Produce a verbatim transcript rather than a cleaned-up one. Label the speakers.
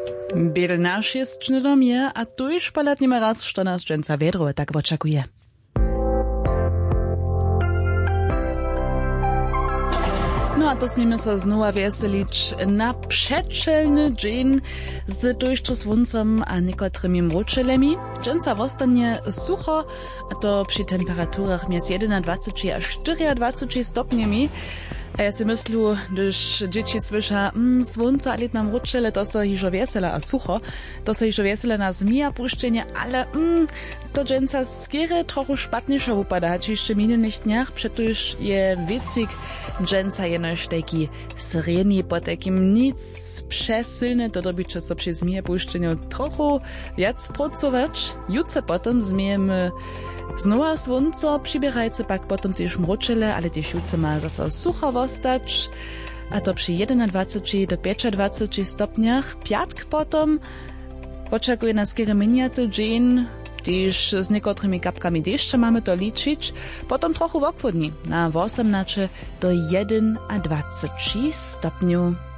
Speaker 1: Biel nasz jest cznydomie, a tu już palatnimy raz, što nas dżęca wiedro tak oczekuje. No a to smimy so znowa weselić na przeczelny dzień z dojszczo słońcem a niekotrymi mruczelemi. Dżęca wostanie sucho, a to przy temperaturach między jedenadwacet a czterdziesty stopniami. A ja si myslu, gdyż dzieci słysza, mm, słońce, ale na mruczele, to so hižo wesele a sucho, to so hižo wesele na zmija puszczenie, ale mm, to dżęca skiery trochu szpatniejszo upada, czy jeszcze minionych dniach, przecież je wiecik dżęca jenoś taki sredni, po takim nic przesilne, to dobi, czy so przy zmije puszczeniu trochu wiac pracować. Jutce potem zmijemy znowa słońce, przybierajce pak potem też mruczele, ale też jutce ma zase sucho wostać, a to przy jedenadwacet do dwudziestych stopniach. Piatk potem oczekuje nas skiery miniaty dzień, też z niekotrymi kapkami deszcza mamy to liczyć. Potem trochu w okvodni na osiemnaście do jedynadwacet stopniów.